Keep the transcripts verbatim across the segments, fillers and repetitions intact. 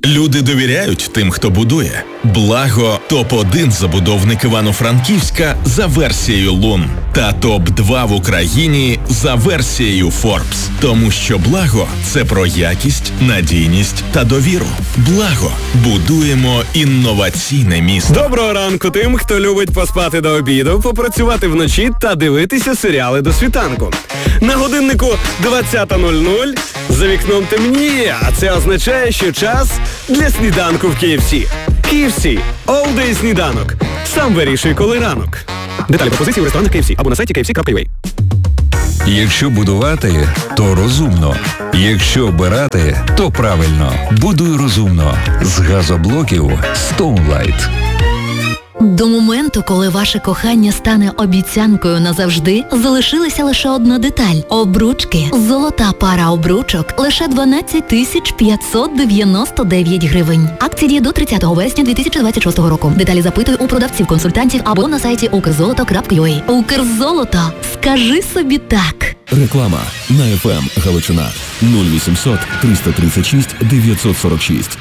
Люди довіряють тим, хто будує. Благо – топ один забудовник Івано-Франківська за версією Лун та топ два в Україні за версією Forbes. Тому що Благо – це про якість, надійність та довіру. Благо – будуємо інноваційне місто. Доброго ранку тим, хто любить поспати до обіду, попрацювати вночі та дивитися серіали до світанку. На годиннику двадцята нуль нуль, за вікном темніє, а це означає, що час для сніданку в кей еф сі. кей еф сі – All Day сніданок. Сам вирішуй, коли ранок. Деталі пропозиції у ресторанах кей еф сі або на сайті кей еф сі крапка ю а. Якщо будувати, то розумно. Якщо обирати, то правильно. Будуй розумно. З газоблоків Stoneline. До моменту, коли ваше кохання стане обіцянкою назавжди, залишилася лише одна деталь – обручки. Золота пара обручок – лише дванадцять тисяч п'ятсот дев'яносто дев'ять гривень. Акція діє до тридцятого вересня дві тисячі двадцять шостого року. Деталі запитуй у продавців-консультантів або на сайті укрзолото крапка ю а. Укрзолото. Скажи собі так. Реклама на еф ем Галичина нуль вісімсот триста тридцять шість дев'ятсот сорок шість.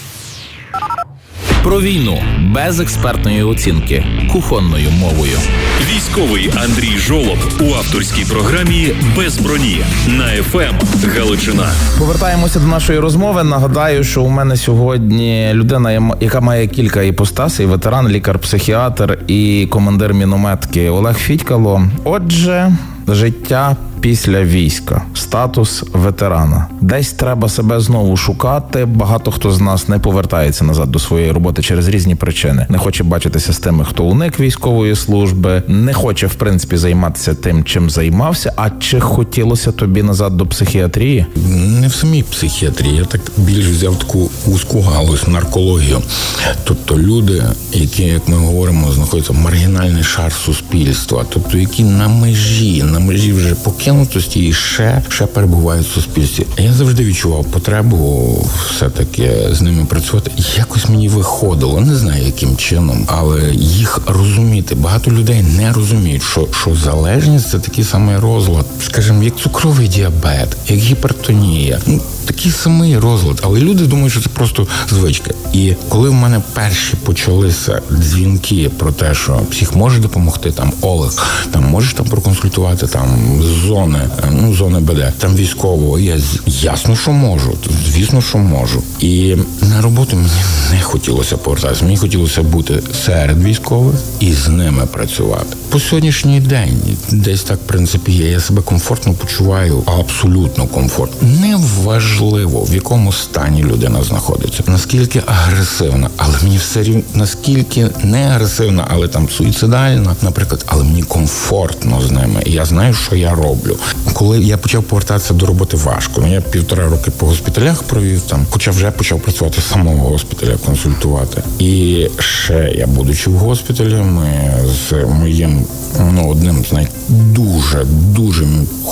Про війну без експертної оцінки, кухонною мовою. Військовий Андрій Жолоб у авторській програмі «Без броні» на еф ем Галичина. Повертаємося до нашої розмови. Нагадаю, що у мене сьогодні людина, яка має кілька іпостасей: ветеран, лікар-психіатр і командир мінометки Олег Фітькало. Отже, життя після війська, статус ветерана. Десь треба себе знову шукати. Багато хто з нас не повертається назад до своєї роботи через різні причини. Не хоче бачитися з тими, хто уник військової служби, не хоче, в принципі, займатися тим, чим займався. А чи хотілося тобі назад до психіатрії? Не в самій психіатрії. Я так більш взяв таку вузьку галузь, наркологію. Тобто люди, які, як ми говоримо, знаходяться в маргінальний шар суспільства, тобто які на межі, на межі вже покинутості і ще, ще перебувають в суспільстві. Я завжди відчував потребу все-таки з ними працювати. Якось мені виходило, не знаю яким чином, але їх розуміти. Багато людей не розуміють, що, що залежність – це такий самий розлад, скажімо, як цукровий діабет, як гіпертонія. Ну, такий самий розлад, але люди думають, що це просто звичка. І коли в мене перші почалися дзвінки про те, що псих може допомогти, там Олег, там можеш там проконсультувати, там з зони, ну зони Б Д, там військового, я ясно, що можу, звісно, що можу. І на роботу мені не хотілося повертатися, мені хотілося бути серед військових і з ними працювати. По сьогоднішній день десь так, в принципі, є. Я себе комфортно почуваю, абсолютно комфортно. Неважливо, в якому стані людина знаходиться, наскільки агресивна, але мені все рівно, наскільки не агресивна, але там суїцидальна, наприклад, але мені комфортно з ними. І я знаю, що я роблю. Коли я почав повертатися до роботи важко, я півтора роки по госпіталях провів там, хоча вже почав працювати з самого госпіталя, консультувати. І ще я, будучи в госпіталі, ми з моїм, ну, одним з най дуже, дуже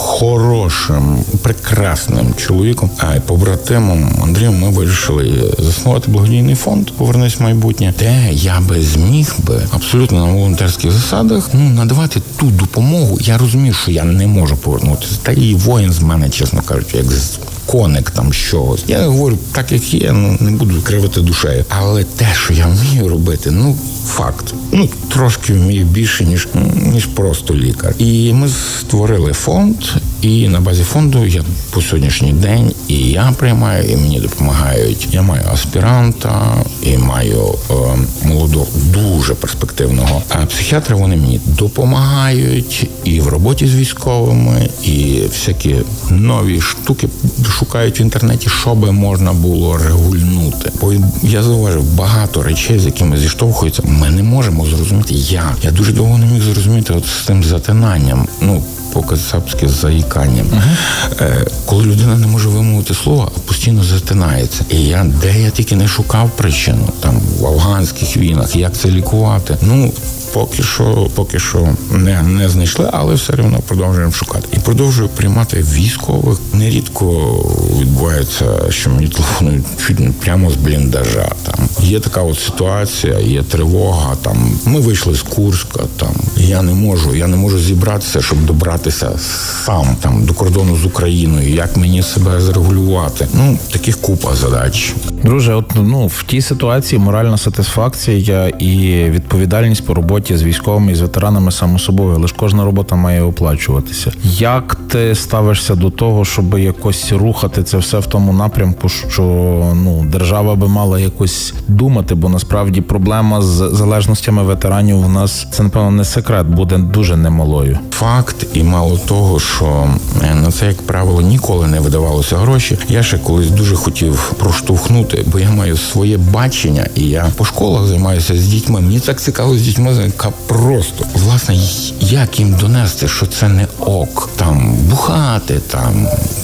хорошим, прекрасним чоловіком, а й побратимом Андрієм, ми вирішили заснувати благодійний фонд «Повернись в майбутнє», де я би зміг би абсолютно на волонтерських засадах, ну, надавати ту допомогу. Я розумію, що я не можу повернутися. Та і воїн з мене, чесно кажучи, як з коник там щось. Я говорю, так як є, ну, не буду кривити душею. Але те, що я вмію робити, ну, факт. Ну, трошки вмію більше, ніж, ніж просто лікар. І ми створили фонд, і на базі фонду я по сьогоднішній день і я приймаю, і мені допомагають. Я маю аспіранта, і маю е, молодого, дуже перспективного а психіатра. Вони мені допомагають і в роботі з військовими, і всякі нові штуки шукають в інтернеті, що би можна було регульнути. Бо я зауважив, багато речей, з якими зіштовхуються, ми не можемо зрозуміти як. Я дуже довго не міг зрозуміти от з тим затинанням, ну, по-кацапськи з заїканням. Uh-huh. Коли людина не може вимовити слово, а постійно затинається. І я, де я тільки не шукав причину, там, в афганських війнах, як це лікувати. Ну, поки що, поки що не, не знайшли, але все одно продовжуємо шукати. І продовжую приймати військових. Нерідко відбувається, що мені телефонують чуть не прямо з бліндажа. Там є така от ситуація, є тривога. Там ми вийшли з Курська. Там я не можу, я не можу зібратися, щоб добратися сам там до кордону з Україною. Як мені себе зрегулювати? Ну, таких купа задач. Друже, от ну в тій ситуації моральна сатисфакція і відповідальність по роботі з військовими і з ветеранами само собою, але ж кожна робота має оплачуватися. Як ти ставишся до того, щоб якось рухати це все в тому напрямку, що ну держава би мала якось думати, бо насправді проблема з залежностями ветеранів у нас, це напевно не секрет, буде дуже немалою. Факт, і мало того, що на це, як правило, ніколи не видавалося гроші. Я ще колись дуже хотів проштовхнути, бо я маю своє бачення, і я по школах займаюся з дітьми. Мені так цікаво з дітьми, яка просто, власне, як їм донести, що це не ок. Там бухати, там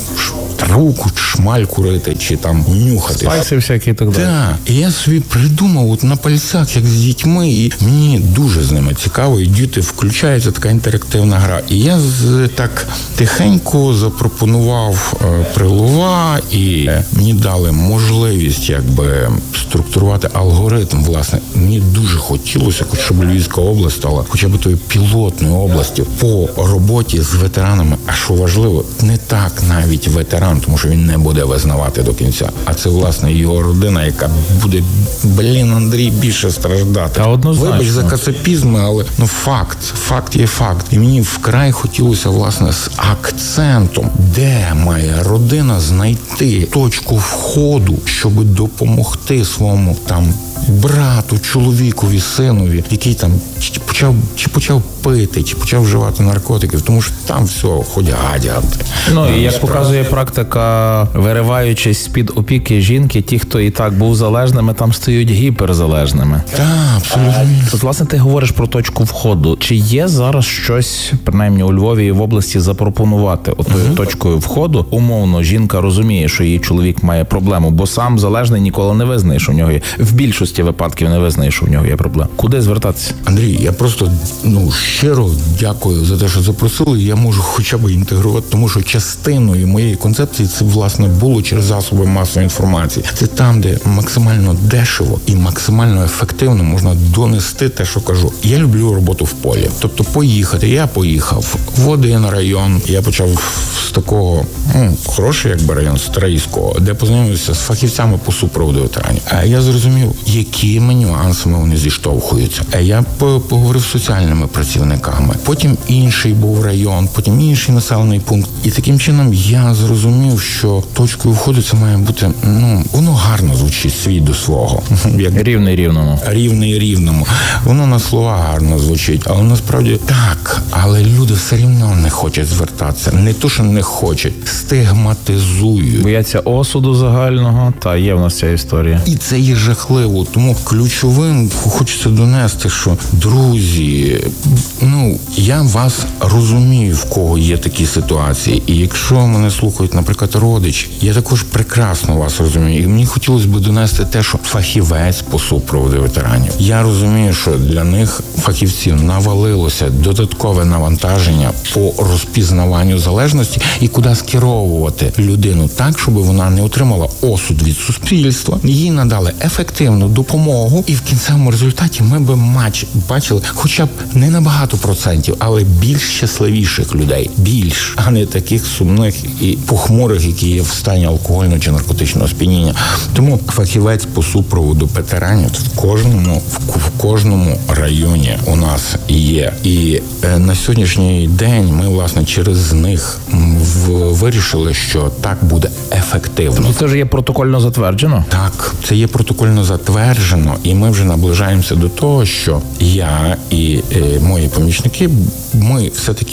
руку, шмаль курити, чи там нюхати. Спайси всякі і так далі. Так. І я собі придумав от на пальцях, як з дітьми, і мені дуже з ними цікаво, і діти включаються, така інтерактивна гра. І я з, так тихенько запропонував е, прилова, і мені дали можливість якби структурувати алгоритм. Власне, мені дуже хотілося, щоб Львівська область стала хоча б тою пілотною областю по роботі з ветеранами. А що важливо, не так навіть ветеран, тому що він не буде визнавати до кінця. А це, власне, його родина, яка буде, блін, Андрій, більше страждати. Та однозначно. Вибач за кацапізми, але ну факт, факт є факт. І мені вкрай хотілося, власне, з акцентом, де має родина знайти точку входу, щоб допомогти своєму там брату, чоловікові, синові, який там чи почав, чи почав пити, чи почав вживати наркотиків, тому що там все, хоч гадяти. Ну, і як показує практика, вириваючись з-під опіки жінки, ті, хто і так був залежними, там стають гіперзалежними. Так, абсолютно. От, власне, ти говориш про точку входу. Чи є зараз щось, принаймні у Львові і в області, запропонувати отою uh-huh. точкою входу? Умовно, жінка розуміє, що її чоловік має проблему, бо сам залежний ніколи не визнає, що в нього є. В більшості випадків не визнає, що в нього є проблема. Куди звертатися? Андрій, я просто ну щиро дякую за те, що запросили. Я можу хоча б інтегрувати, тому що частиною моєї концепції це, власне, було через засоби масової інформації. Це там, де максимально дешево і максимально ефективно можна донести те, що кажу. Я люблю роботу в полі. Тобто поїхати. Я поїхав в один район. Я почав з такого, ну, хороший, якби район, Стрийського, де познайомився з фахівцями по супроводу ветеранів. А я зрозумів, якими нюансами вони зіштовхуються. А я поговорив з соціальними працівниками. Потім інший був район, потім інший населений пункт. І таким чином я зрозумів, що точкою входу це має бути, ну, воно гарно звучить, свій до свого. Як рівний рівному. Рівний рівному. Воно на слова гарно звучить, але насправді так. Але люди все рівно не хочуть звертатися. Не то, що не хочуть, стигматизують. Бояться осуду загального, та є в нас ця історія. І це є жахливо. Тому ключовим хочеться донести, що, друзі, ну, я вас розумію, в кого є такі ситуації. І якщо мене слухають, наприклад, родичі, я також прекрасно вас розумію. І мені хотілося б донести те, що фахівець по супроводу ветеранів. Я розумію, що для них, фахівців, навалилося додаткове навантаження по розпізнаванню залежності і куди скеровувати людину так, щоб вона не отримала осуд від суспільства, їй надали ефективну допомогу, і в кінцевому результаті ми би матч бачили хоча б не на багато процентів, але більш щасливіших людей. Більш, а не таких сумних і похмурих, які є в стані алкогольного чи наркотичного сп'яніння. Тому фахівець по супроводу ветеранів в кожному, в кожному районі у нас є. І е, на сьогоднішній день ми, власне, через них в, вирішили, що так буде ефективно. І це ж є протокольно затверджено? Так, це є протокольно затверджено, і ми вже наближаємося до того, що я і е, мої помічники, ми все-таки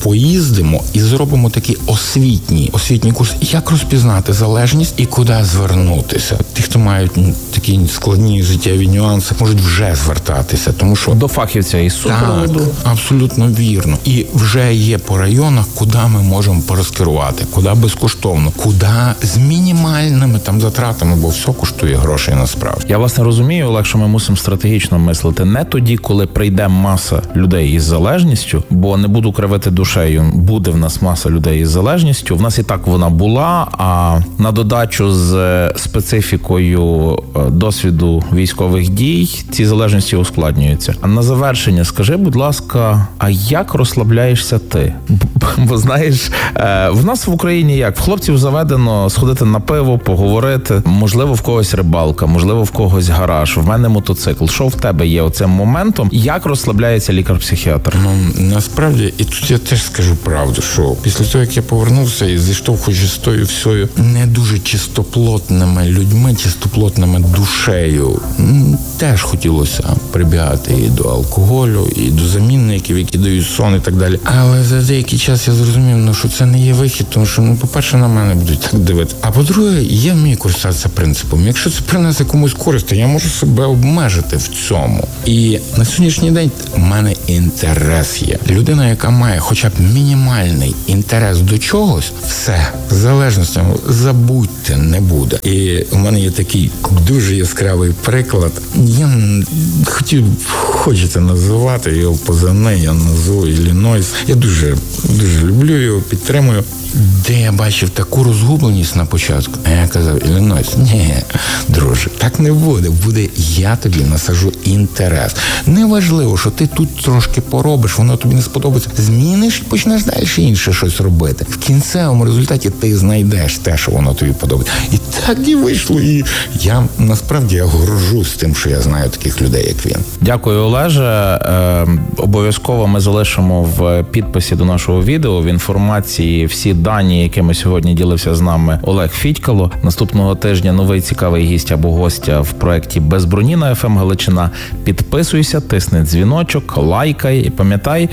поїздимо і зробимо такий освітній, освітній курс, як розпізнати залежність і куди звернутися. Ті, хто мають ну, такі складні життєві нюанси, можуть вже звертатися, тому що... До фахівця із супроводу. Так, абсолютно вірно. І вже є по районах, куди ми можемо порозкерувати, куди безкоштовно, куди з мінімальними там затратами, бо все коштує грошей насправді. Я, власне, розумію, Олег, що ми мусимо стратегічно мислити не тоді, коли прийде маса людей із залежністю, бо не буду кривити душею, буде в нас маса людей із залежністю, в нас і так вона була, а на додачу з специфікою досвіду військових дій ці залежності ускладнюються. А на завершення скажи, будь ласка, а як розслабляєшся ти? Бо знаєш, в нас в Україні як? В хлопців заведено сходити на пиво, поговорити, можливо, в когось рибалка, можливо, в когось гараж, в мене мотоцикл. Що в тебе є оцим моментом? Як розслабляється лікар-психіатр? Ну, насправді, і тут я теж скажу правду, що після того, як я повернувся і зіштовхуючи з тою всьою не дуже чистоплотними людьми, чистоплотними душею, теж хотілося прибігати і до алкоголю, і до замінників, які дають сон і так далі. Але за деякий час я зрозумів, ну, що це не є вихід, тому що, ну, по-перше, на мене будуть так дивитися. А по-друге, я вмію користуватися принципом. Якщо це принесе комусь користь, то я можу себе обмежити в цьому. І на сьогоднішній день в мене інтерес є. Людина, яка має хоча б мінімальний інтерес до чогось, все, з залежностями забудьте не буде. І у мене є такий дуже яскравий приклад. Я хотів, хочете називати його позивний, я назву Іллінойс. Я дуже, дуже люблю його, підтримую. Де я бачив таку розгубленість на початку, а я казав, Іллінойс, ні, друже, так не буде. Буде, я тобі насажу інтерес. Неважливо, що ти тут трошки поробиш, воно тобі не сподобається. Зміниш і почнеш далі інше щось робити. В кінцевому результаті ти знайдеш те, що воно тобі подобається. І так і вийшло. І я, насправді, я горжусь тим, що я знаю таких людей, як він. Дякую, Олеже. Е, обов'язково ми залишимо в підписі до нашого відео в інформації всі дані, якими сьогодні ділився з нами Олег Фітькало. Наступного тижня новий цікавий гість або гостя в проєкті «Без броні» на еф ем Галичина. Підписуйся, тисни дзвіночок, лайкай і пам'ятай,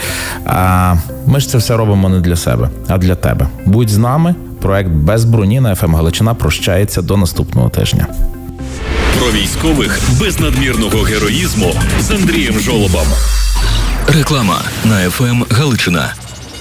а ми ж це все робимо не для себе, а для тебе. Будь з нами. Проєкт «Без броні» на еф ем Галичина прощається до наступного тижня. Про військових без надмірного героїзму з Андрієм Жолобом. Реклама на еф ем Галичина.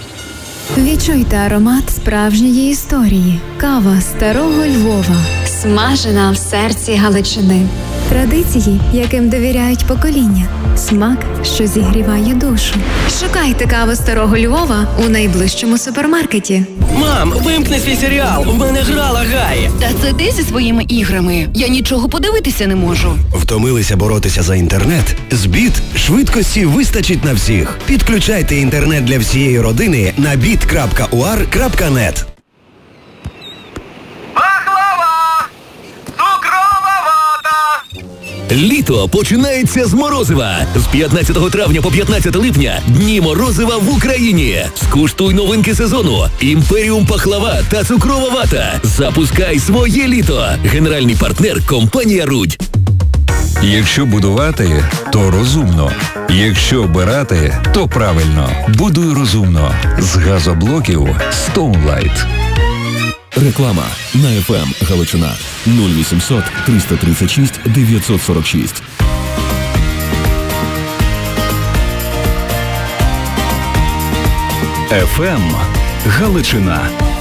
Відчуйте аромат справжньої історії. Кава старого Львова. Смажена в серці Галичини. Традиції, яким довіряють покоління. Смак, що зігріває душу. Шукайте каву старого Львова у найближчому супермаркеті. Мам, вимкни свій серіал, в мене грала Гай. Та це ти зі своїми іграми. Я нічого подивитися не можу. Втомилися боротися за інтернет? Збіт швидкості вистачить на всіх. Підключайте інтернет для всієї родини на біт крапка у ар крапка нет. Літо починається з морозива. З п'ятнадцятого травня по п'ятнадцяте липня дні морозива в Україні. Скуштуй новинки сезону. Імперіум пахлава та цукрова вата. Запускай своє літо. Генеральний партнер – компанія «Рудь». Якщо будувати, то розумно. Якщо обирати, то правильно. Будуй розумно. З газоблоків Stoneline. Реклама на еф ем Галичина нуль вісімсот триста тридцять шість дев'ятсот сорок шість. еф ем Галичина.